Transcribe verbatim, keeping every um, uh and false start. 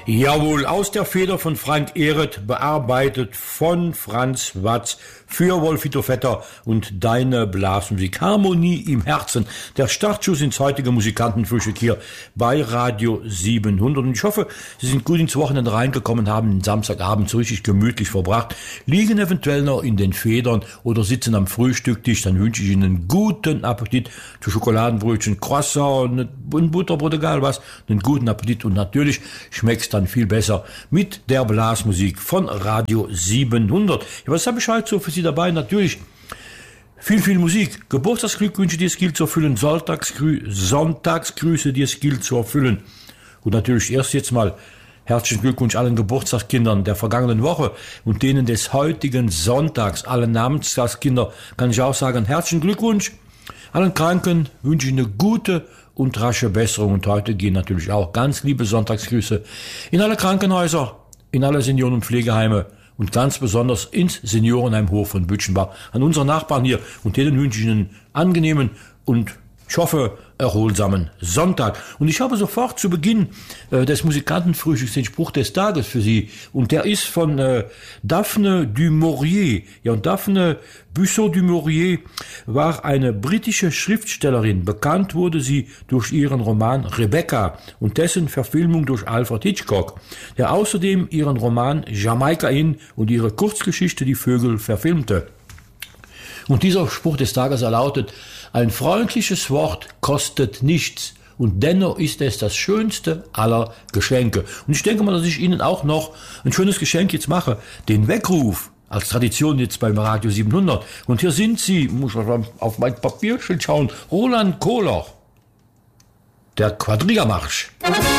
Jawohl, aus der Feder von Frank Ehret, bearbeitet von Franz Watz für Wolfito Vetter und deine Blasmusik. Harmonie im Herzen. Der Startschuss ins heutige Musikantenfrühstück hier bei Radio siebenhundert. Und ich hoffe, Sie sind gut ins Wochenende reingekommen, haben den Samstagabend so richtig gemütlich verbracht, liegen eventuell noch in den Federn oder sitzen am Frühstücktisch. Dann wünsche ich Ihnen guten Appetit zu Schokoladenbrötchen, Croissant, und Butterbrot, egal was. Einen guten Appetit und natürlich schmeckt's dann viel besser mit der Blasmusik von Radio siebenhundert. Ja, was habe ich heute so für Sie dabei? Natürlich viel, viel Musik. Geburtstagsglückwünsche, die es gilt zu erfüllen. Sonntagsgrü- Sonntagsgrüße, die es gilt zu erfüllen. Und natürlich erst jetzt mal herzlichen Glückwunsch allen Geburtstagskindern der vergangenen Woche und denen des heutigen Sonntags. Allen Namenstagskinder kann ich auch sagen, herzlichen Glückwunsch. Allen Kranken wünsche ich eine gute und rasche Besserung. Und heute gehen natürlich auch ganz liebe Sonntagsgrüße in alle Krankenhäuser, in alle Senioren- und Pflegeheime und ganz besonders ins Seniorenheim Hof von Bütschenbach an unsere Nachbarn hier. Und denen wünsche ich einen angenehmen und ich hoffe, erholsamen Sonntag. Und ich habe sofort zu Beginn äh, des Musikantenfrühstücks den Spruch des Tages für Sie. Und der ist von äh, Daphne du Maurier. Ja, und Daphne Busseau du Maurier war eine britische Schriftstellerin. Bekannt wurde sie durch ihren Roman Rebecca und dessen Verfilmung durch Alfred Hitchcock, der außerdem ihren Roman Jamaika Inn und ihre Kurzgeschichte Die Vögel verfilmte. Und dieser Spruch des Tages lautet: Ein freundliches Wort kostet nichts und dennoch ist es das schönste aller Geschenke. Und ich denke mal, dass ich Ihnen auch noch ein schönes Geschenk jetzt mache. Den Weckruf als Tradition jetzt beim Radio siebenhundert. Und hier sind sie, muss ich mal auf mein Papierschild schauen, Roland Kohler, der Quadriga-Marsch.